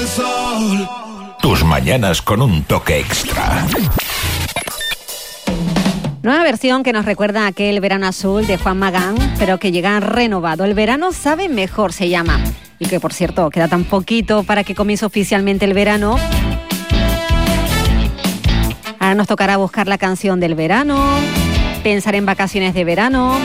sol. Tus mañanas con un toque extra. Nueva versión que nos recuerda a aquel Verano Azul de Juan Magán, pero que llega renovado. El verano sabe mejor, se llama. Y que, por cierto, queda tan poquito para que comience oficialmente el verano. Ahora nos tocará buscar la canción del verano, pensar en vacaciones de verano.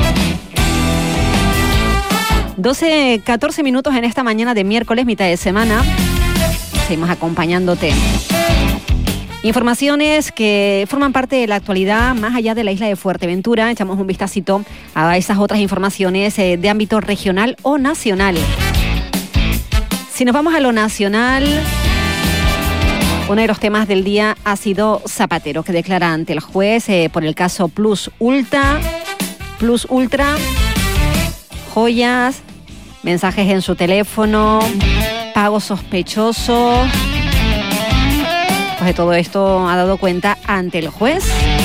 14 minutos en esta mañana de miércoles, mitad de semana. Seguimos acompañándote. Informaciones que forman parte de la actualidad más allá de la isla de Fuerteventura. Echamos un vistacito a esas otras informaciones de ámbito regional o nacional. Si nos vamos a lo nacional, uno de los temas del día ha sido Zapatero, que declara ante el juez por el caso Plus Ultra, joyas, mensajes en su teléfono, pago sospechoso. Pues de todo esto ha dado cuenta ante el juez.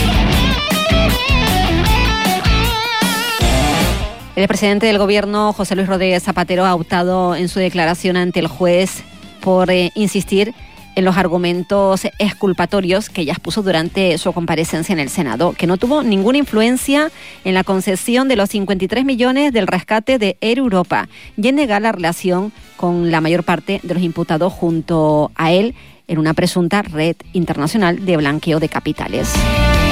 El presidente del gobierno, José Luis Rodríguez Zapatero, ha optado en su declaración ante el juez por insistir en los argumentos exculpatorios que ella expuso durante su comparecencia en el Senado, que no tuvo ninguna influencia en la concesión de los 53 millones del rescate de Air Europa y en negar la relación con la mayor parte de los imputados junto a él en una presunta red internacional de blanqueo de capitales.